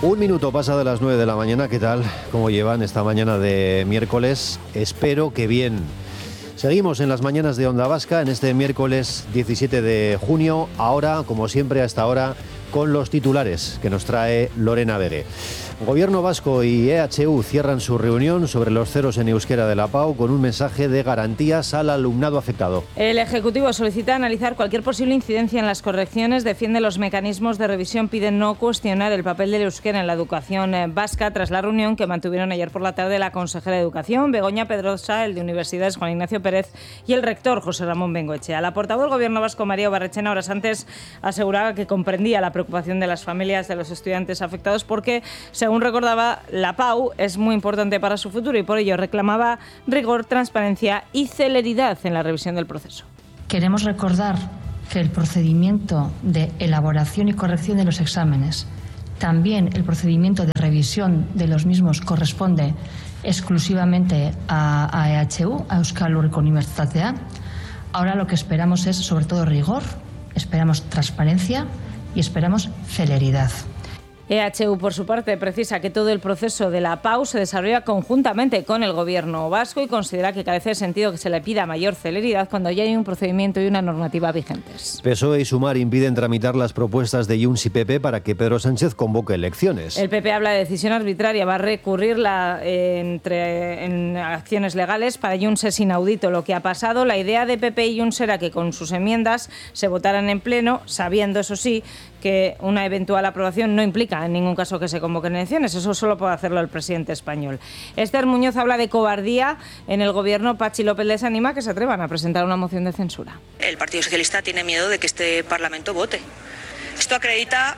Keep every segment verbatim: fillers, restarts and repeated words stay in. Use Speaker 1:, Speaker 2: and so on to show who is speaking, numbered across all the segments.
Speaker 1: Un minuto pasa de las nueve de la mañana. ¿Qué tal? ¿Cómo llevan esta mañana de miércoles? Espero que bien. Seguimos en las mañanas de Onda Vasca en este miércoles diecisiete de junio. Ahora, como siempre, hasta ahora, con los titulares que nos trae Lorena Vegue. Gobierno vasco y E H U cierran su reunión sobre los ceros en euskera de la P A U con un mensaje de garantías al alumnado afectado.
Speaker 2: El Ejecutivo solicita analizar cualquier posible incidencia en las correcciones, defiende los mecanismos de revisión, pide no cuestionar el papel del euskera en la educación vasca tras la reunión que mantuvieron ayer por la tarde la consejera de Educación, Begoña Pedrosa, el de Universidades, Juan Ignacio Pérez, y el rector, José Ramón Bengoechea. La portavoz del Gobierno vasco, María Barrechena, horas antes aseguraba que comprendía la preocupación de las familias de los estudiantes afectados porque, según recordaba, la P A U es muy importante para su futuro y por ello reclamaba rigor, transparencia y celeridad en la revisión del proceso.
Speaker 3: Queremos recordar que el procedimiento de elaboración y corrección de los exámenes, también el procedimiento de revisión de los mismos, corresponde exclusivamente a, a E H U, a Euskal Herriko Unibertsitatea. Ahora lo que esperamos es sobre todo rigor, esperamos transparencia y esperamos celeridad.
Speaker 2: E H U, por su parte, precisa que todo el proceso de la P A U se desarrolla conjuntamente con el Gobierno vasco y considera que carece de sentido que se le pida mayor celeridad cuando ya hay un procedimiento y una normativa vigentes.
Speaker 1: P S O E y Sumar impiden tramitar las propuestas de Junts y P P para que Pedro Sánchez convoque elecciones.
Speaker 2: El P P habla de decisión arbitraria, va a recurrirla eh, entre, en acciones legales. Para Junts es inaudito lo que ha pasado. La idea de P P y Junts era que con sus enmiendas se votaran en pleno, sabiendo, eso sí, que una eventual aprobación no implica en ningún caso que se convoquen elecciones. Eso solo puede hacerlo el presidente español. Esther Muñoz habla de cobardía en el Gobierno. Pachi López les anima a que se atrevan a presentar una moción de censura.
Speaker 4: El Partido Socialista tiene miedo de que este Parlamento vote. Esto acredita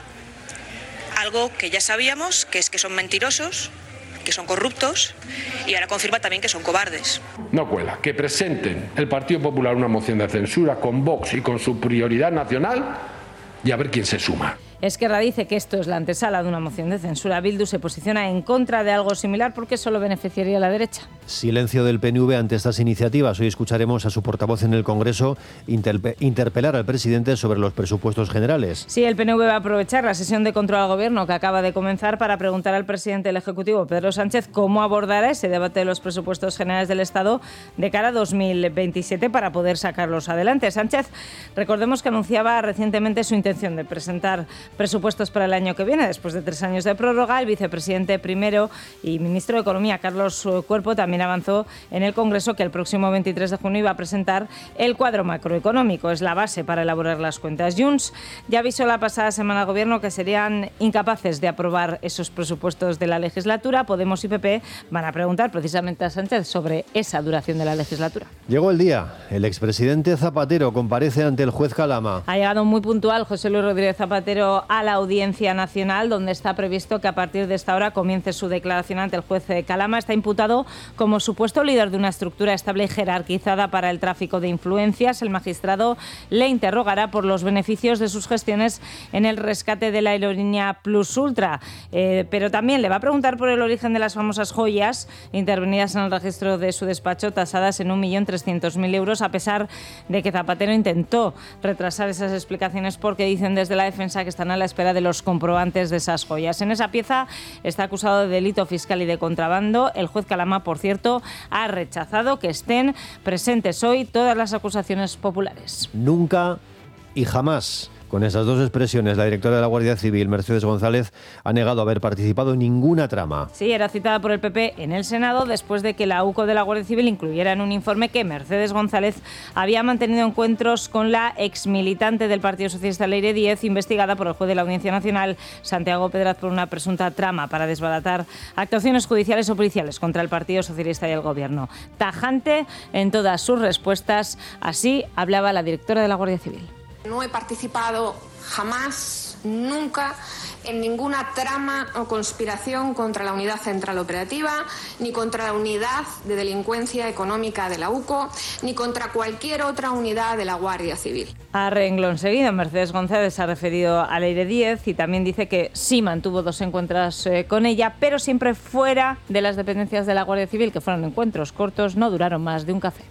Speaker 4: algo que ya sabíamos, que es que son mentirosos, que son corruptos, y ahora confirma también que son cobardes.
Speaker 5: No cuela. Que presenten el Partido Popular una moción de censura con Vox y con su prioridad nacional y a ver quién se suma.
Speaker 2: Esquerra dice que esto es la antesala de una moción de censura. Bildu se posiciona en contra de algo similar porque solo beneficiaría a la derecha.
Speaker 1: Silencio del P N V ante estas iniciativas. Hoy escucharemos a su portavoz en el Congreso interpe- interpelar al presidente sobre los presupuestos generales.
Speaker 2: Sí, el P N V va a aprovechar la sesión de control al Gobierno que acaba de comenzar para preguntar al presidente del Ejecutivo, Pedro Sánchez, cómo abordará ese debate de los presupuestos generales del Estado de cara a dos mil veintisiete para poder sacarlos adelante. Sánchez, recordemos que anunciaba recientemente su intención de presentar presupuestos para el año que viene, después de tres años de prórroga. El vicepresidente primero y ministro de Economía, Carlos Cuerpo, también avanzó en el Congreso que el próximo veintitrés de junio iba a presentar el cuadro macroeconómico. Es la base para elaborar las cuentas. Junts ya avisó la pasada semana al Gobierno que serían incapaces de aprobar esos presupuestos de la legislatura. Podemos y P P van a preguntar precisamente a Sánchez sobre esa duración de la legislatura.
Speaker 1: Llegó el día. El expresidente Zapatero comparece ante el juez Calama.
Speaker 2: Ha llegado muy puntual José Luis Rodríguez Zapatero a la Audiencia Nacional, donde está previsto que a partir de esta hora comience su declaración ante el juez Calama. Está imputado como supuesto líder de una estructura estable y jerarquizada para el tráfico de influencias. El magistrado le interrogará por los beneficios de sus gestiones en el rescate de la aerolínea Plus Ultra, eh, pero también le va a preguntar por el origen de las famosas joyas intervenidas en el registro de su despacho, tasadas en un millón trescientos mil euros, a pesar de que Zapatero intentó retrasar esas explicaciones porque dicen desde la defensa que están a la espera de los comprobantes de esas joyas. En esa pieza está acusado de delito fiscal y de contrabando. El juez Calama, por cierto, ha rechazado que estén presentes hoy todas las acusaciones populares.
Speaker 1: Nunca y jamás. Con esas dos expresiones, la directora de la Guardia Civil, Mercedes González, ha negado haber participado en ninguna trama.
Speaker 2: Sí, era citada por el P P en el Senado después de que la U C O de la Guardia Civil incluyera en un informe que Mercedes González había mantenido encuentros con la exmilitante del Partido Socialista, Leire Díez, investigada por el juez de la Audiencia Nacional, Santiago Pedraz, por una presunta trama para desbaratar actuaciones judiciales o policiales contra el Partido Socialista y el Gobierno. Tajante en todas sus respuestas, así hablaba la directora de la Guardia Civil.
Speaker 6: No he participado jamás, nunca, en ninguna trama o conspiración contra la Unidad Central Operativa, ni contra la Unidad de Delincuencia Económica de la U C O, ni contra cualquier otra unidad de la Guardia Civil.
Speaker 2: A renglón seguido, Mercedes González se ha referido a Leire Díez y también dice que sí mantuvo dos encuentros eh, con ella, pero siempre fuera de las dependencias de la Guardia Civil, que fueron encuentros cortos, no duraron más de un café.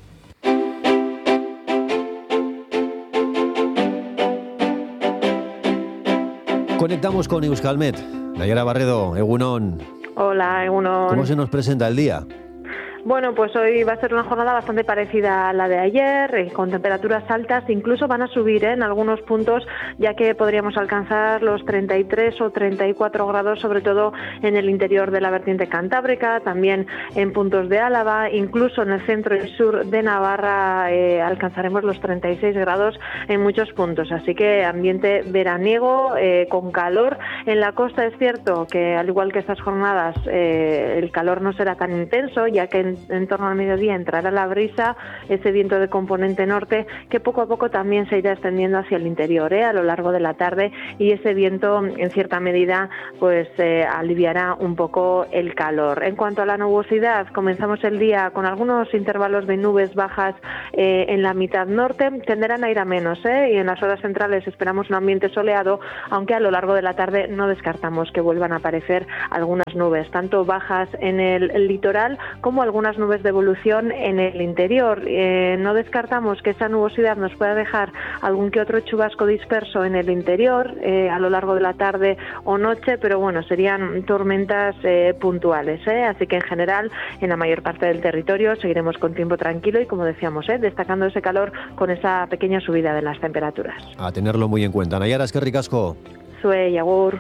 Speaker 1: Conectamos con Euskalmet. Nayara Barredo, Egunon.
Speaker 7: Hola, Egunon.
Speaker 1: ¿Cómo se nos presenta el día?
Speaker 7: Bueno, pues hoy va a ser una jornada bastante parecida a la de ayer, eh, con temperaturas altas, incluso van a subir ¿eh? en algunos puntos, ya que podríamos alcanzar los treinta y tres o treinta y cuatro grados, sobre todo en el interior de la vertiente cantábrica, también en puntos de Álava, incluso en el centro y sur de Navarra eh, alcanzaremos los treinta y seis grados en muchos puntos, así que ambiente veraniego, eh, con calor. En la costa es cierto que, al igual que estas jornadas, eh, el calor no será tan intenso, ya que en en torno al mediodía entrará la brisa, ese viento de componente norte que poco a poco también se irá extendiendo hacia el interior ¿eh? a lo largo de la tarde, y ese viento en cierta medida pues eh, aliviará un poco el calor. En cuanto a la nubosidad, comenzamos el día con algunos intervalos de nubes bajas eh, en la mitad norte, tenderán a ir a menos ¿eh? y en las horas centrales esperamos un ambiente soleado, aunque a lo largo de la tarde no descartamos que vuelvan a aparecer algunas nubes, tanto bajas en el, el litoral como algunas nubes de evolución en el interior. Eh, no descartamos que esa nubosidad nos pueda dejar algún que otro chubasco disperso en el interior eh, a lo largo de la tarde o noche, pero bueno, serían tormentas eh, puntuales, ¿eh? Así que en general, en la mayor parte del territorio seguiremos con tiempo tranquilo y, como decíamos, ¿eh? destacando ese calor con esa pequeña subida de las temperaturas.
Speaker 1: A tenerlo muy en cuenta. Nayara, es que ricasco.
Speaker 7: Sue, agur.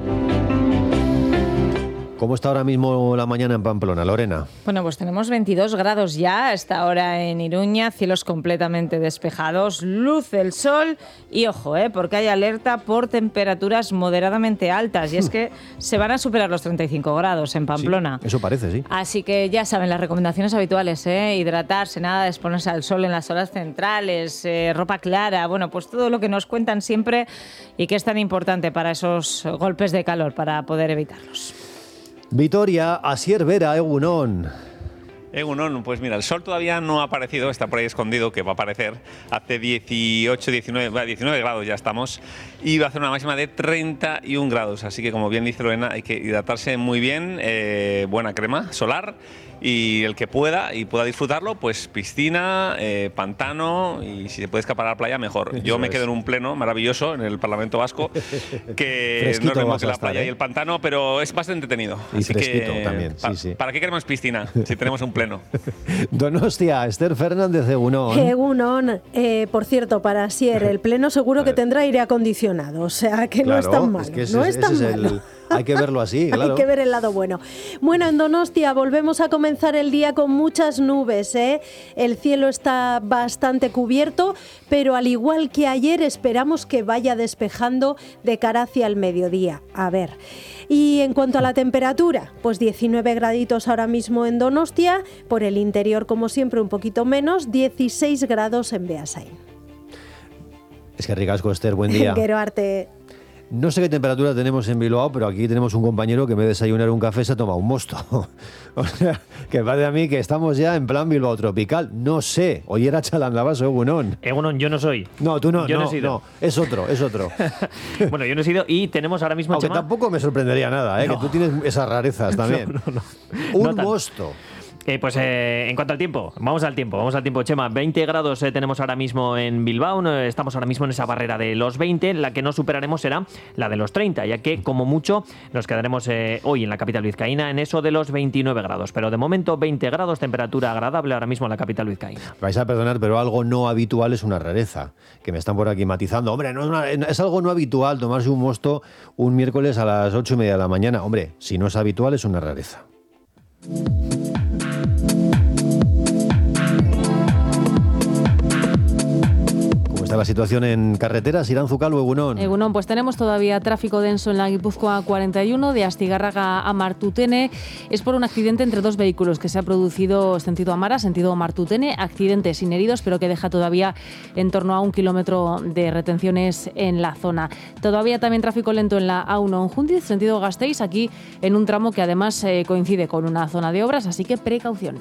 Speaker 1: ¿Cómo está ahora mismo la mañana en Pamplona, Lorena?
Speaker 2: Bueno, pues tenemos veintidós grados ya a esta hora en Iruña, cielos completamente despejados, luz del sol y ojo, ¿eh? porque hay alerta por temperaturas moderadamente altas y es que se van a superar los treinta y cinco grados en Pamplona.
Speaker 1: Sí, eso parece, sí.
Speaker 2: Así que ya saben, las recomendaciones habituales, ¿eh? hidratarse, nada de exponerse al sol en las horas centrales, eh, ropa clara, bueno, pues todo lo que nos cuentan siempre y que es tan importante para esos golpes de calor, para poder evitarlos.
Speaker 1: Vitoria, Asier Vera, Egunon.
Speaker 8: Egunon, pues mira, el sol todavía no ha aparecido, está por ahí escondido, que va a aparecer. Hace dieciocho, diecinueve, diecinueve grados ya estamos, y va a hacer una máxima de treinta y un grados. Así que, como bien dice Lorena, hay que hidratarse muy bien, eh, buena crema solar, y el que pueda y pueda disfrutarlo, pues piscina, eh, pantano, y si se puede escapar a la playa, mejor. Yo me quedo en un pleno maravilloso en el Parlamento Vasco, que no es lo mismo que la playa ¿eh? y el pantano, pero es bastante entretenido.
Speaker 1: Y
Speaker 8: Así
Speaker 1: fresquito
Speaker 8: que,
Speaker 1: también,
Speaker 8: pa-
Speaker 1: sí, sí.
Speaker 8: ¿Para qué queremos piscina si tenemos un pleno?
Speaker 1: Donostia, Esther Fernández, Egunon.
Speaker 9: Egunon, eh, por cierto, para Asier, el pleno seguro que tendrá aire acondicionado, o sea que
Speaker 1: Claro,
Speaker 9: no es tan malo,
Speaker 1: es que ese,
Speaker 9: no es tan
Speaker 1: ese es
Speaker 9: malo.
Speaker 1: el, hay que verlo así, claro.
Speaker 9: Hay que ver el lado bueno. Bueno, en Donostia volvemos a comenzar el día con muchas nubes, ¿eh? El cielo está bastante cubierto, pero al igual que ayer esperamos que vaya despejando de cara hacia el mediodía. A ver. Y en cuanto a la temperatura, pues diecinueve graditos ahora mismo en Donostia, por el interior como siempre un poquito menos, dieciséis grados en Beasain.
Speaker 1: Es que ricasco, Esther, buen día.
Speaker 9: Quiero arte.
Speaker 1: No sé qué temperatura tenemos en Bilbao, pero aquí tenemos un compañero que en vez de desayunar un café se ha tomado un mosto. O sea, que parece a mí que estamos ya en plan Bilbao tropical. No sé. Oye, era Chalandabaso, Egunon.
Speaker 10: Egunon, yo no soy.
Speaker 1: No, tú no,
Speaker 10: yo
Speaker 1: no,
Speaker 10: no, he sido.
Speaker 1: no. Es otro, es otro.
Speaker 10: Bueno, yo no he sido y tenemos ahora mismo...
Speaker 1: Aunque
Speaker 10: Chema,
Speaker 1: tampoco me sorprendería nada, ¿eh?
Speaker 10: No.
Speaker 1: Que tú tienes esas rarezas también.
Speaker 10: No, no, no.
Speaker 1: Un
Speaker 10: No tan-
Speaker 1: mosto.
Speaker 10: Eh, pues eh, en cuanto al tiempo, vamos al tiempo, vamos al tiempo, Chema. veinte grados eh, tenemos ahora mismo en Bilbao, no, estamos ahora mismo en esa barrera de los veinte, la que no superaremos será la de los treinta, ya que como mucho nos quedaremos eh, hoy en la capital vizcaína en eso de los veintinueve grados, pero de momento veinte grados, temperatura agradable ahora mismo en la capital vizcaína.
Speaker 1: Vais a perdonar, pero algo no habitual es una rareza, que me están por aquí matizando. Hombre, no es, una- es algo no habitual tomarse un mosto un miércoles a las ocho y media de la mañana. Hombre, si no es habitual es una rareza. ¿Cómo está la situación en carreteras? Irán Zucalo, Egunon.
Speaker 11: Egunon, pues tenemos todavía tráfico denso en la Guipúzcoa cuarenta y uno de Astigarraga a Martutene. Es por un accidente entre dos vehículos que se ha producido sentido Amara, sentido Martutene. Accidente sin heridos, pero que deja todavía en torno a un kilómetro de retenciones en la zona. Todavía también tráfico lento en la A uno en Jundiz, sentido Gasteiz, aquí en un tramo que además eh, coincide con una zona de obras, así que precaución.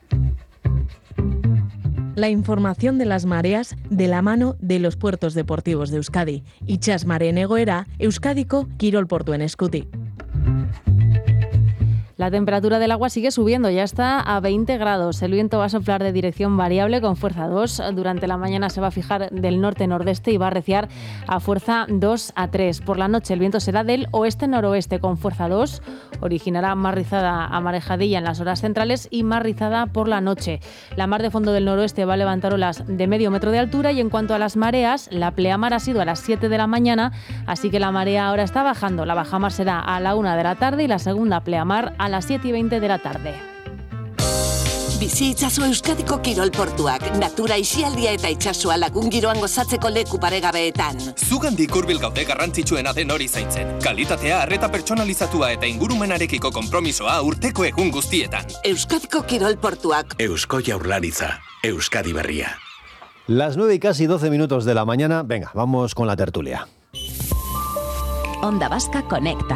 Speaker 12: La información de las mareas de la mano de los puertos deportivos de Euskadi. Itxas mareen egoera, Euskadiko kirol portuen eskutik.
Speaker 11: La temperatura del agua sigue subiendo, ya está a veinte grados. El viento va a soplar de dirección variable con fuerza dos. Durante la mañana se va a fijar del norte-nordeste y va a arreciar a fuerza dos a tres. Por la noche el viento será del oeste-noroeste con fuerza dos. Originará más rizada a marejadilla en las horas centrales y más rizada por la noche. La mar de fondo del noroeste va a levantar olas de medio metro de altura y en cuanto a las mareas, la pleamar ha sido a las siete de la mañana, así que la marea ahora está bajando. La bajamar será a la una de la tarde y la segunda pleamar a las siete y veinte de la tarde.
Speaker 13: Bizi itzazu Euskadiko kirol portuak, natura isialdia eta itsasoa lagun giroan gozatzeko leku paregabeetan.
Speaker 14: Zugandik hurbil gaude garrantzitsuena den hori zaintzen. Kalitatea, arreta pertsonalizatua eta ingurumenarekiko konpromisoa urteko egun guztietan.
Speaker 13: Euskadiko kirol portuak.
Speaker 15: Eusko Jaurlaritza, Euskadi berria.
Speaker 1: Las nueve y casi doce minutos de la mañana. Venga, vamos con la tertulia.
Speaker 16: Onda Vasca Conecta.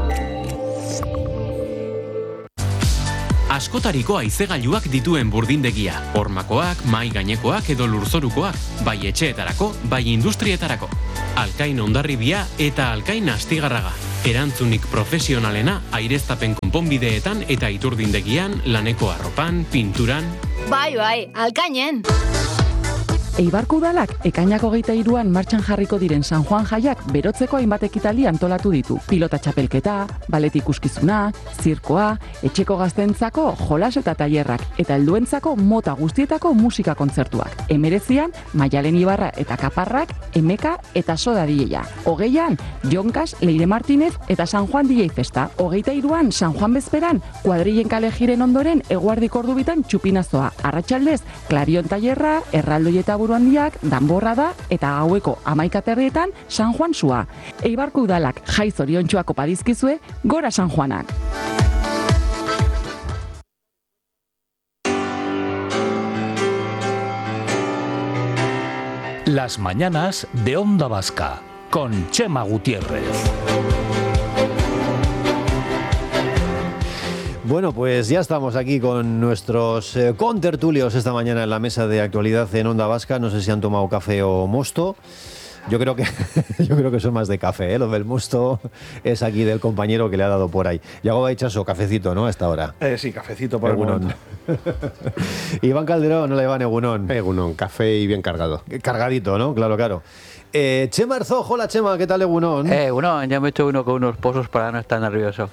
Speaker 17: Askotariko haizegailuak dituen burdindegia. Hormakoak, mai gainekoak edo lurzorukoak, bai etxeetarako, bai industrietarako. Alkain Hondarribia eta Alkain Astigarraga. Erantzunik profesionalena aireztapen konponbideetan eta iturdindegian, laneko arropan, pinturan.
Speaker 18: Bai, bai, Alkainen!
Speaker 19: Eibarko udalak ekainak hogeita hiruan martxan jarriko diren San Juan jaiak berotzeko hainbat ekitaldi antolatu ditu. Pilota txapelketa, balet ikuskizuna, zirkoa, etxeko gaztentzako jolas eta tailerrak eta helduentzako mota guztietako musika kontzertuak. Hemeretzian Maialen Ibarra eta Kaparrak, Emeka eta Soda D J-a. Hogeian Jonkas, Leire Martinez eta San Juan D J Festa. Hogeita hiruan San Juan bezperan kuadrillen kale jiren ondoren eguardiko ordubitan txupinazoa. Arratsaldez Klarion tailerra, erraldoi eta buruandiak, danborra da eta gaueko hamaikaterrietan San Juan sua. Eibarko udalak jai zoriontsuak opa dizkizue, gora San Juanak!
Speaker 20: Las mañanas de Onda Vasca con Chema Gutiérrez.
Speaker 1: Bueno, pues ya estamos aquí con nuestros eh, contertulios esta mañana en la mesa de actualidad en Onda Vasca. No sé si han tomado café o mosto. Yo creo que yo creo que son más de café, ¿eh? Lo del mosto es aquí del compañero que le ha dado por ahí. Yago Baichaso, cafecito, ¿no? A esta hora.
Speaker 21: Eh, sí, cafecito por
Speaker 1: Egunon. Iván Calderón, hola Iván, Egunon.
Speaker 21: Egunon, café y bien cargado.
Speaker 1: Cargadito, ¿no? Claro, claro. Eh, Chema Arzojo, hola Chema, ¿qué tal Egunon?
Speaker 22: Eh, Egunon, ya me he hecho uno con unos pozos para no estar nervioso.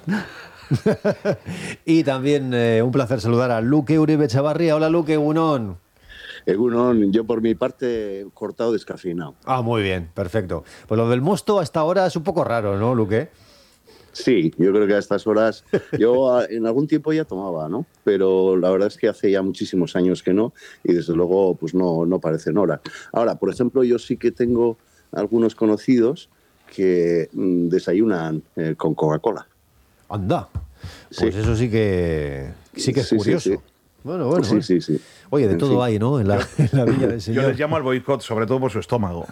Speaker 1: Y también eh, un placer saludar a Luque Uribe Chavarría. Hola Luque, Egunon.
Speaker 23: Egunon, yo por mi parte cortado descafeinado.
Speaker 1: Ah, muy bien, perfecto. Pues lo del mosto hasta ahora es un poco raro, ¿no, Luque?
Speaker 23: Sí, yo creo que a estas horas, yo en algún tiempo ya tomaba, ¿no? Pero la verdad es que hace ya muchísimos años que no y desde luego pues no, no parecen hora. Ahora, por ejemplo, yo sí que tengo algunos conocidos que mmm, desayunan eh, con Coca-Cola.
Speaker 1: Anda, pues sí. Eso sí que sí que es sí, curioso. Sí, sí. Bueno, bueno.
Speaker 23: Sí, sí, sí.
Speaker 1: Oye, de todo sí. hay, ¿no? En la, en la Villa del Señor.
Speaker 21: Yo les llamo al boicot, sobre todo por su estómago.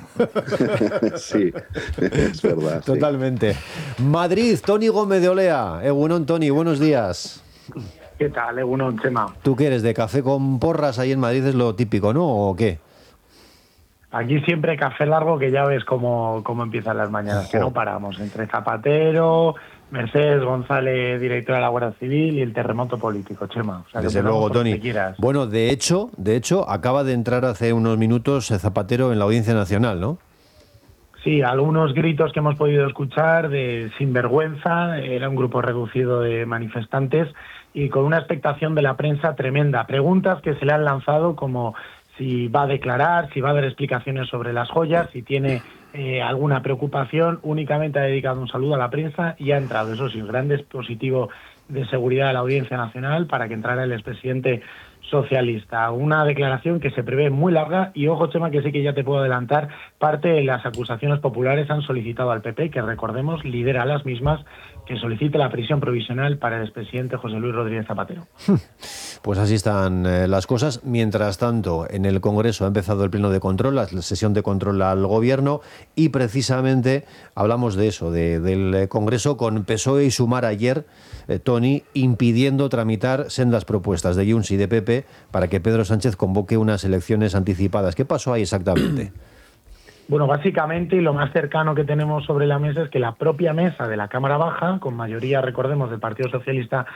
Speaker 23: Sí, es verdad.
Speaker 1: Totalmente. Sí. Madrid, Tony Gómez de Olea. Egunon, Tony, buenos días.
Speaker 24: ¿Qué tal, Egunon, Chema?
Speaker 1: ¿Tú qué eres? ¿De café con porras ahí en Madrid es lo típico, no? ¿O qué?
Speaker 24: Aquí siempre café largo, que ya ves cómo, cómo empiezan las mañanas, Ojo. que no paramos. Entre Zapatero, Mercedes González, directora de la Guardia Civil, y el terremoto político, Chema. O sea,
Speaker 1: desde luego, Tony. Bueno, de hecho, de hecho, acaba de entrar hace unos minutos Zapatero en la Audiencia Nacional, ¿no?
Speaker 24: Sí, algunos gritos que hemos podido escuchar de sinvergüenza, era un grupo reducido de manifestantes y con una expectación de la prensa tremenda. Preguntas que se le han lanzado como si va a declarar, si va a dar explicaciones sobre las joyas, si tiene eh, alguna preocupación. Únicamente ha dedicado un saludo a la prensa y ha entrado, eso sí, un gran dispositivo de seguridad de la Audiencia Nacional para que entrara el expresidente socialista. Una declaración que se prevé muy larga y, ojo, Chema, que sí que ya te puedo adelantar, parte de las acusaciones populares han solicitado al P P, que recordemos lidera las mismas, que solicite la prisión provisional para el expresidente José Luis Rodríguez Zapatero.
Speaker 1: Pues así están eh, las cosas. Mientras tanto, en el Congreso ha empezado el pleno de control, la sesión de control al Gobierno, y precisamente hablamos de eso, de, del Congreso con P S O E y Sumar ayer, eh, Tony, impidiendo tramitar sendas propuestas de Junts y de P P para que Pedro Sánchez convoque unas elecciones anticipadas. ¿Qué pasó ahí exactamente?
Speaker 24: Bueno, básicamente, y lo más cercano que tenemos sobre la mesa es que la propia mesa de la Cámara Baja, con mayoría, recordemos, del Partido Socialista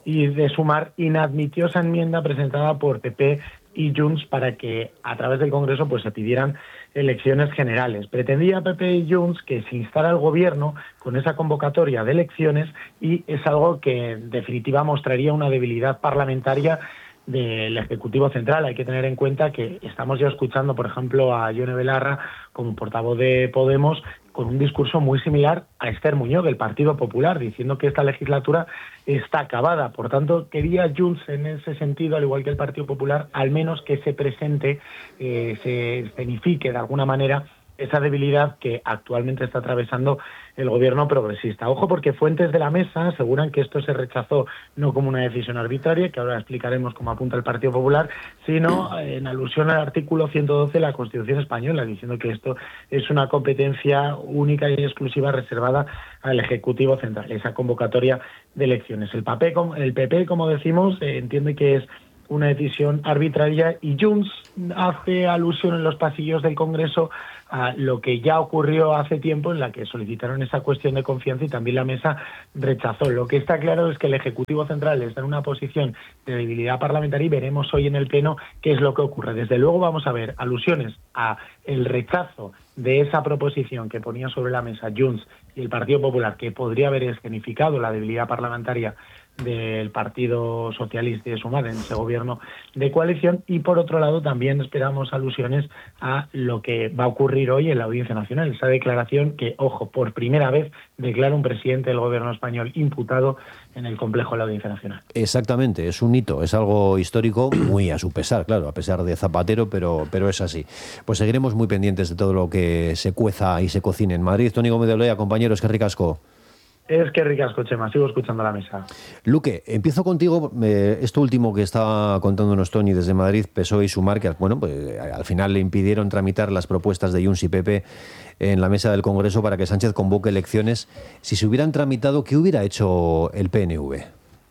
Speaker 24: y de Sumar inadmitió esa enmienda presentada por P P y Junts para que a través del Congreso pues se pidieran elecciones generales. Pretendía P P y Junts que se instara el gobierno con esa convocatoria de elecciones y es algo que en definitiva mostraría una debilidad parlamentaria del Ejecutivo Central. Hay que tener en cuenta que estamos ya escuchando, por ejemplo, a Ione Belarra como portavoz de Podemos con un discurso muy similar a Esther Muñoz del Partido Popular, diciendo que esta legislatura está acabada. Por tanto, quería Junts en ese sentido, al igual que el Partido Popular, al menos que se presente, eh, se escenifique de alguna manera esa debilidad que actualmente está atravesando el gobierno progresista. Ojo, porque fuentes de la mesa aseguran que esto se rechazó no como una decisión arbitraria, que ahora explicaremos cómo apunta el Partido Popular, sino en alusión al artículo ciento doce de la Constitución española, diciendo que esto es una competencia única y exclusiva reservada al Ejecutivo Central, esa convocatoria de elecciones. El P P, el P P como decimos, eh, entiende que es una decisión arbitraria y Junts hace alusión en los pasillos del Congreso a lo que ya ocurrió hace tiempo en la que solicitaron esa cuestión de confianza y también la mesa rechazó. Lo que está claro es que el Ejecutivo Central está en una posición de debilidad parlamentaria y veremos hoy en el Pleno qué es lo que ocurre. Desde luego vamos a ver alusiones a el rechazo de esa proposición que ponía sobre la mesa Junts y el Partido Popular, que podría haber escenificado la debilidad parlamentaria del Partido Socialista y de Sumar en ese gobierno de coalición, y por otro lado también esperamos alusiones a lo que va a ocurrir hoy en la Audiencia Nacional, esa declaración que, ojo, por primera vez declara un presidente del gobierno español imputado en el complejo de la Audiencia Nacional.
Speaker 1: Exactamente, es un hito, es algo histórico, muy a su pesar, claro, a pesar de Zapatero, pero, pero es así. Pues seguiremos muy pendientes de todo lo que se cueza y se cocine en Madrid. Toni Gómez de Olea, compañeros, qué ricasco.
Speaker 24: Es que ricasco, Chema, sigo escuchando la mesa.
Speaker 1: Luque, empiezo contigo. Eh, esto último que estaba contándonos Toni desde Madrid, P S O E y Sumar, que bueno, pues, al final le impidieron tramitar las propuestas de Junts y P P en la mesa del Congreso para que Sánchez convoque elecciones. Si se hubieran tramitado, ¿qué hubiera hecho el P N V?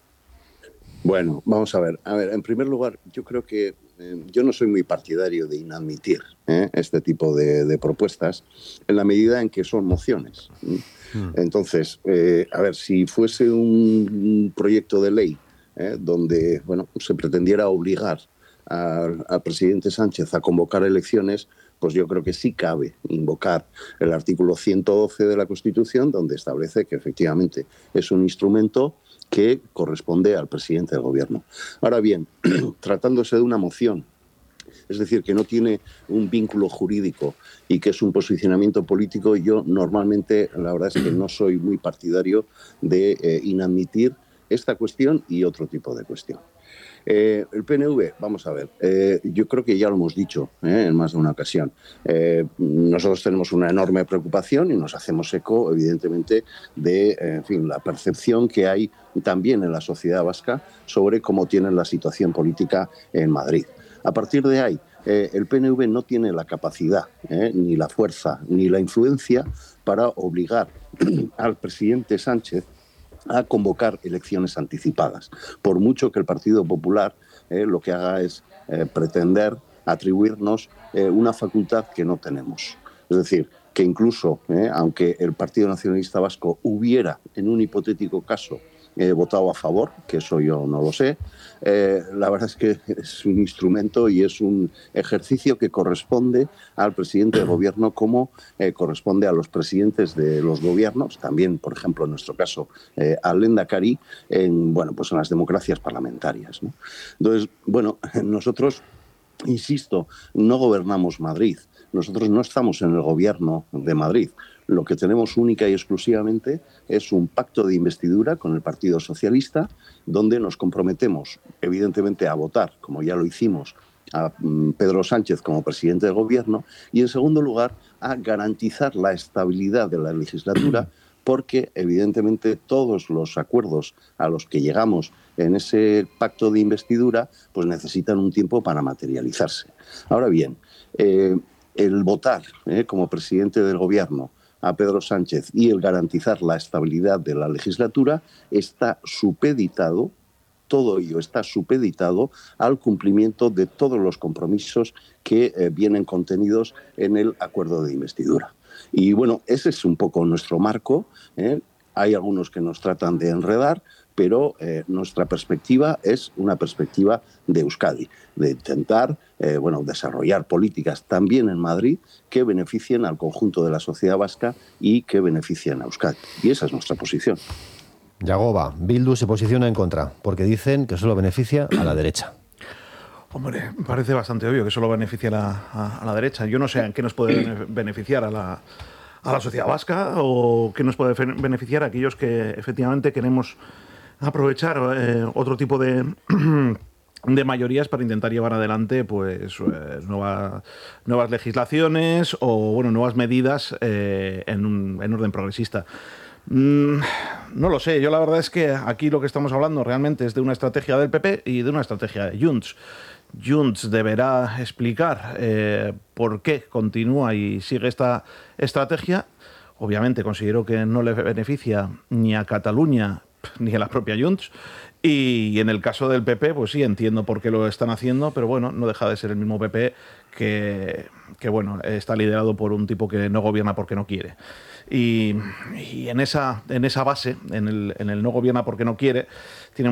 Speaker 23: Bueno, vamos a ver. A ver, en primer lugar, yo creo que eh, yo no soy muy partidario de inadmitir ¿eh? este tipo de, de propuestas en la medida en que son mociones. ¿eh? Entonces, eh, a ver, si fuese un proyecto de ley eh, donde bueno, se pretendiera obligar al, al presidente Sánchez a convocar elecciones, pues yo creo que sí cabe invocar el artículo ciento doce de la Constitución, donde establece que efectivamente es un instrumento que corresponde al presidente del gobierno. Ahora bien, tratándose de una moción, es decir, que no tiene un vínculo jurídico y que es un posicionamiento político, yo normalmente, la verdad es que no soy muy partidario de eh, inadmitir esta cuestión y otro tipo de cuestión. Eh, el P N V, vamos a ver, eh, yo creo que ya lo hemos dicho eh, en más de una ocasión. Eh, nosotros tenemos una enorme preocupación y nos hacemos eco, evidentemente, de eh, en fin, la percepción que hay también en la sociedad vasca sobre cómo tienen la situación política en Madrid. A partir de ahí, eh, el P N V no tiene la capacidad, eh, ni la fuerza, ni la influencia para obligar al presidente Sánchez a convocar elecciones anticipadas. Por mucho que el Partido Popular eh, lo que haga es eh, pretender atribuirnos eh, una facultad que no tenemos. Es decir, que incluso, eh, aunque el Partido Nacionalista Vasco hubiera, en un hipotético caso, eh, votado a favor, que eso yo no lo sé, eh, la verdad es que es un instrumento y es un ejercicio que corresponde al presidente del gobierno como eh, corresponde a los presidentes de los gobiernos, también, por ejemplo, en nuestro caso, eh, al Lehendakari, en, bueno, pues en las democracias parlamentarias, ¿no? Entonces, bueno, nosotros, insisto, no gobernamos Madrid. Nosotros no estamos en el gobierno de Madrid. Lo que tenemos única y exclusivamente es un pacto de investidura con el Partido Socialista, donde nos comprometemos, evidentemente, a votar, como ya lo hicimos, a Pedro Sánchez como presidente del gobierno, y en segundo lugar, a garantizar la estabilidad de la legislatura, porque evidentemente todos los acuerdos a los que llegamos en ese pacto de investidura pues necesitan un tiempo para materializarse. Ahora bien, eh, el votar eh, como presidente del gobierno a Pedro Sánchez y el garantizar la estabilidad de la legislatura está supeditado, todo ello está supeditado al cumplimiento de todos los compromisos que eh, vienen contenidos en el acuerdo de investidura. Y bueno, ese es un poco nuestro marco, ¿eh? hay algunos que nos tratan de enredar, pero eh, nuestra perspectiva es una perspectiva de Euskadi, de intentar eh, bueno, desarrollar políticas también en Madrid que beneficien al conjunto de la sociedad vasca y que beneficien a Euskadi. Y esa es nuestra posición.
Speaker 1: Yagoba, Bildu se posiciona en contra, porque dicen que solo beneficia a la derecha.
Speaker 21: Hombre, me parece bastante obvio que solo beneficia a la, a, a la derecha. Yo no sé en qué nos puede beneficiar a la, a la sociedad vasca o qué nos puede beneficiar a aquellos que efectivamente queremos aprovechar eh, otro tipo de, de mayorías para intentar llevar adelante pues eh, nueva, nuevas legislaciones o bueno, nuevas medidas eh, en, un, en orden progresista. Mm, no lo sé, yo la verdad es que aquí lo que estamos hablando realmente es de una estrategia del P P y de una estrategia de Junts. Junts deberá explicar eh, por qué continúa y sigue esta estrategia. Obviamente considero que no le beneficia ni a Cataluña ni a la propia Junts. Y en el caso del P P, pues sí, entiendo por qué lo están haciendo, pero bueno, no deja de ser el mismo P P que, que bueno, está liderado por un tipo que no gobierna porque no quiere. Y, y en, esa, en esa base, en el, en el no gobierna porque no quiere, tiene